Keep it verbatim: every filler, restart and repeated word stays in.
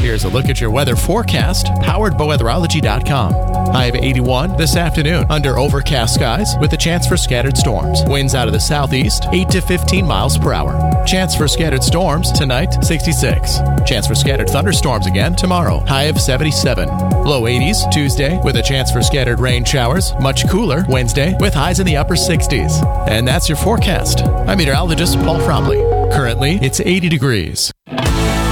Here's a look at your weather forecast, powered by weatherology dot com. High of eighty-one this afternoon under overcast skies with a chance for scattered storms. Winds out of the southeast, eight to fifteen miles per hour. Chance for scattered storms tonight, sixty-six. Chance for scattered thunderstorms again tomorrow. High of seventy-seven. Low eighties Tuesday with a chance for scattered rain showers. Much cooler Wednesday with highs in the upper sixties. And that's your forecast. I'm meteorologist Paul Frobley. Currently, it's eighty degrees.